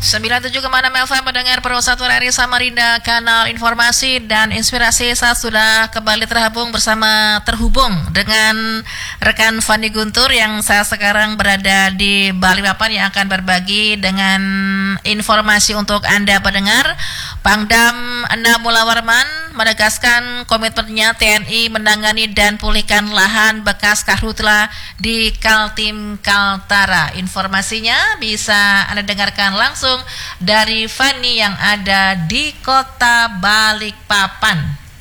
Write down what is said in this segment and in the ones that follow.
97,6 FM mendengar Persatuan RI Samarinda, kanal informasi dan inspirasi. Saya sudah kembali terhubung dengan rekan Fani Guntur yang saya sekarang berada di Balikpapan yang akan berbagi dengan informasi untuk Anda pendengar. Pangdam 6 Mula Warman menegaskan komitmennya TNI menangani dan pulihkan lahan bekas karhutla di Kaltim Kaltara. Informasinya bisa Anda dengarkan langsung dari Fani yang ada di kota Balikpapan.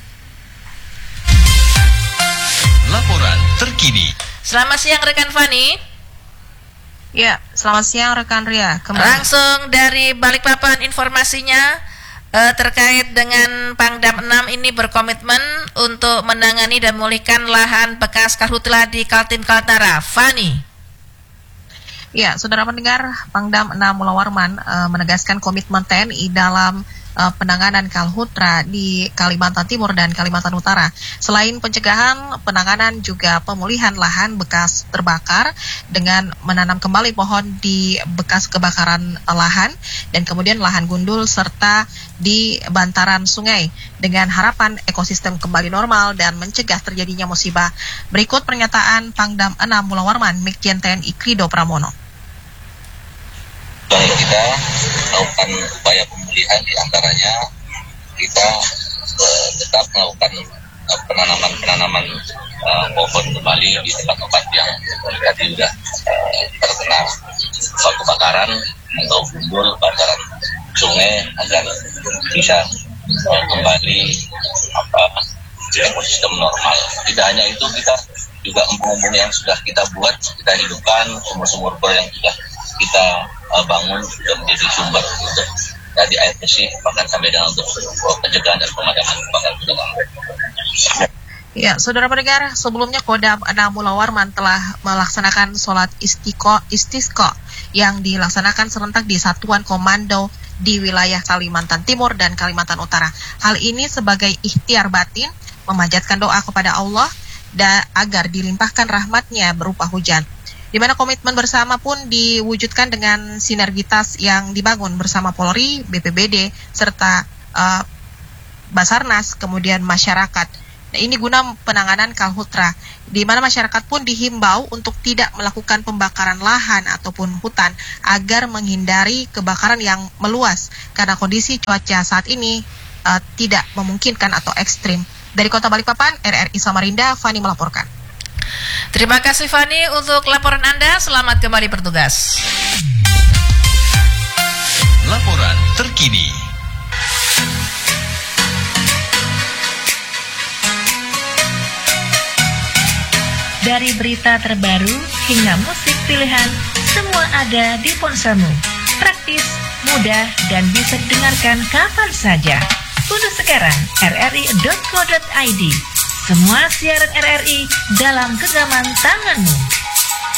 Laporan terkini. Selamat siang rekan Fani. Ya, selamat siang rekan Ria. Kembali. Langsung dari Balikpapan informasinya terkait dengan Pangdam 6 ini berkomitmen untuk menangani dan memulihkan lahan bekas karhutla di Kaltim Kaltara. Fani. Ya, saudara pendengar, Pangdam 6 Mula Warman menegaskan komitmen TNI dalam penanganan karhutla di Kalimantan Timur dan Kalimantan Utara. Selain pencegahan, penanganan juga pemulihan lahan bekas terbakar dengan menanam kembali pohon di bekas kebakaran lahan dan kemudian lahan gundul serta di bantaran sungai dengan harapan ekosistem kembali normal dan mencegah terjadinya musibah. Berikut pernyataan Pangdam 6 Mula Warman, Mikjen TNI Krido Pramono. Kita melakukan upaya pemulihan, diantaranya kita tetap melakukan penanaman pohon kembali di tempat-tempat yang tadi sudah terkena kebakaran atau gundul bantaran sungai agar bisa kembali ekosistem normal. Tidak hanya itu, kita juga embung-embung yang sudah kita buat, kita hidupkan, sumur-sumur bor yang sudah kita bangun sudah menjadi sumber untuk tadi air bersih, bahkan sampai dengan untuk pencegahan dan pemadaman kebakaran. Ya, saudara pendengar, sebelumnya Kodam 6 Mula Warman telah melaksanakan sholat istisqa yang dilaksanakan serentak di satuan komando di wilayah Kalimantan Timur dan Kalimantan Utara. Hal ini sebagai ikhtiar batin memanjatkan doa kepada Allah agar dilimpahkan rahmatnya berupa hujan. Di mana komitmen bersama pun diwujudkan dengan sinergitas yang dibangun bersama Polri, BPBD, serta Basarnas, kemudian masyarakat. Nah, ini guna penanganan karhutla, di mana masyarakat pun dihimbau untuk tidak melakukan pembakaran lahan ataupun hutan agar menghindari kebakaran yang meluas karena kondisi cuaca saat ini tidak memungkinkan atau ekstrim. Dari Kota Balikpapan, RRI Samarinda, Fani melaporkan. Terima kasih Fani untuk laporan Anda. Selamat kembali bertugas. Laporan terkini. Dari berita terbaru hingga musik pilihan, semua ada di ponselmu. Praktis, mudah, dan bisa didengarkan kapan saja. Unduh sekarang rri.co.id. Semua siaran RRI dalam genggaman tanganmu.